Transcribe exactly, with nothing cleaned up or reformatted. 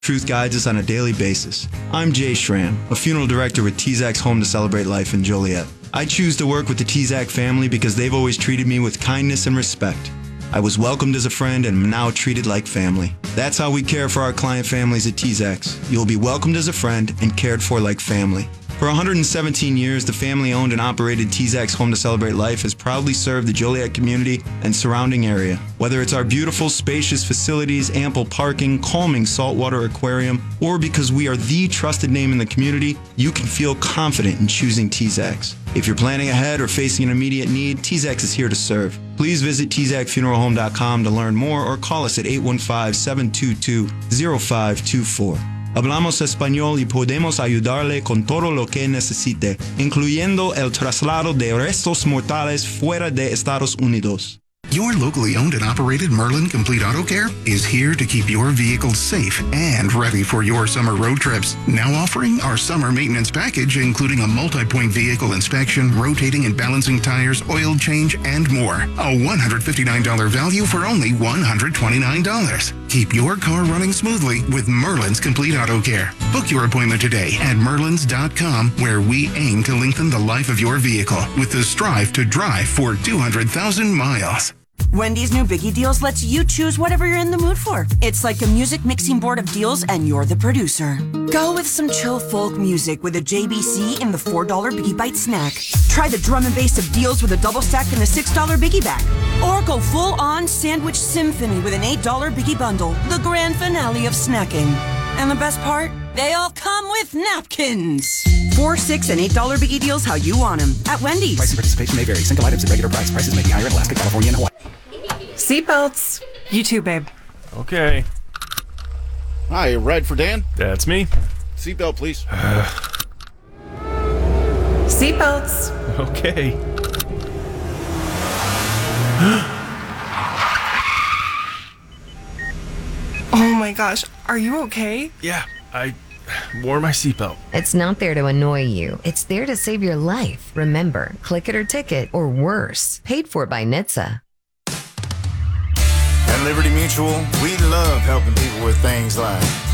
Truth guides us on a daily basis. I'm Jay Schramm, a funeral director with T Z A C's Home to Celebrate Life in Joliet. I choose to work with the T Z A C family because they've always treated me with kindness and respect. I was welcomed as a friend and am now treated like family. That's how we care for our client families at T Z A C's. You'll be welcomed as a friend and cared for like family. For one hundred seventeen years, the family-owned and operated T Z A C's Home to Celebrate Life has proudly served the Joliet community and surrounding area. Whether it's our beautiful, spacious facilities, ample parking, calming saltwater aquarium, or because we are the trusted name in the community, you can feel confident in choosing T Z A C's. If you're planning ahead or facing an immediate need, T Z A C's is here to serve. Please visit T Z A C funeral home dot com to learn more or call us at eight one five, seven two two, zero five two four. Hablamos español y podemos ayudarle con todo lo que necesite, incluyendo el traslado de restos mortales fuera de Estados Unidos. Your locally owned and operated Merlin Complete Auto Care is here to keep your vehicles safe and ready for your summer road trips. Now offering our summer maintenance package, including a multi-point vehicle inspection, rotating and balancing tires, oil change, and more. A one hundred fifty-nine dollars value for only one hundred twenty-nine dollars. Keep your car running smoothly with Merlin's Complete Auto Care. Book your appointment today at merlins dot com, where we aim to lengthen the life of your vehicle with the Strive to Drive for two hundred thousand miles. Wendy's new Biggie Deals lets you choose whatever you're in the mood for. It's like a music mixing board of deals and you're the producer. Go with some chill folk music with a J B C in the four dollar Biggie Bite snack. Try the drum and bass of deals with a double stack in the six dollar Biggie Bag. Or go full on sandwich symphony with an eight dollar Biggie Bundle, the grand finale of snacking. And the best part? They all come with napkins. Four, six, and eight dollar Biggie Deals how you want them at Wendy's. Price and participation may vary. Single items at regular price. Prices may be higher in Alaska, California, and Hawaii. Seatbelts. You too, babe. Okay. Hi, ride for Dan? That's me. Seatbelt, please. Seatbelts. Okay. Oh my gosh, are you okay? Yeah, I wore my seatbelt. It's not there to annoy you. It's there to save your life. Remember, click it or ticket, or worse. Paid for by N H T S A. At Liberty Mutual, we love helping people with things like